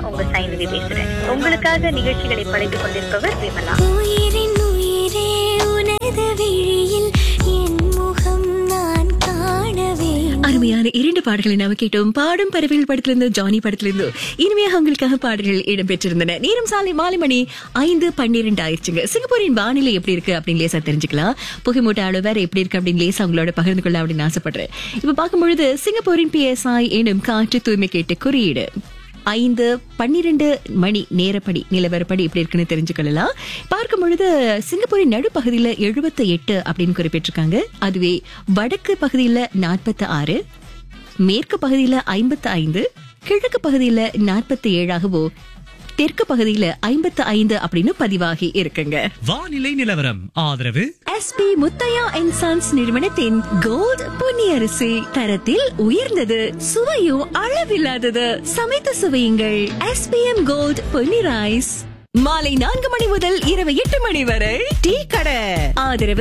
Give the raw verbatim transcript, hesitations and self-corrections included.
உங்க சைந்தவி பேசுறேன். உங்களுக்காக நிகழ்ச்சிகளை படைத்துக் கொண்டிருப்பவர் விமலா. உயிரின் உயிரே உனது விழியில் என் முகம் நான் காணவே. அருமையான இரண்டு பாடல்களை நாம கேட்டோம். பாடும் பறவைகள் படத்திலிருந்து, ஜானி படத்திலிருந்து இனிமையாக உங்களுக்காக பாடல்கள் இடம்பெற்றிருந்தன. நேரம் சாலை மாலை மணி ஐந்து பன்னிரண்டு ஆயிடுச்சுங்க. சிங்கப்பூரின் வானிலை எப்படி இருக்கு அப்படின்னு லேசா தெரிஞ்சுக்கலாம். புகைமூட்ட அளவு வேற எப்படி இருக்கு அப்படின்னு லேசா உங்களோட பகிர்ந்து கொள்ள அப்படின்னு ஆசைப்படுறேன். இப்ப பார்க்கும்பொழுது சிங்கப்பூரின் பிஎஸ்ஐ எனும் காற்று தூய்மை கேட்ட குறியீடு ஐந்து பன்னிரண்டு மணி நேரப்படி நிலவரப்படி எப்படி இருக்குன்னு தெரிஞ்சுக்கலாம். பார்க்கும் பொழுது சிங்கப்பூரின் நடுப்பகுதியில எழுபத்தி எட்டு அப்படின்னு குறிப்பிட்டிருக்காங்க. அதுவே வடக்கு பகுதியில நாற்பத்தி ஆறு, மேற்கு பகுதியில ஐம்பத்தி ஐந்து, கிழக்கு பகுதியில நாற்பத்தி ஏழாகவோ, தெற்கு பகுதியில ஐம்பத்தி ஐந்து அப்படின்னு பதிவாகி இருக்குங்க. வானிலை நிலவரம் ஆதரவு எஸ்பி முத்தையா அண்ட் சன்ஸ் நிறுவனத்தின் கோல்ட் பொன்னியரிசி. தரத்தில் உயர்ந்தது, சுவையும் அளவில்லாதது. சமைத்து சுவையுங்கள். SPM gold Ponni rice. மாலை நான்கு மணி முதல் இரவு எட்டு மணி வரை டீ கடை. ஆதரவு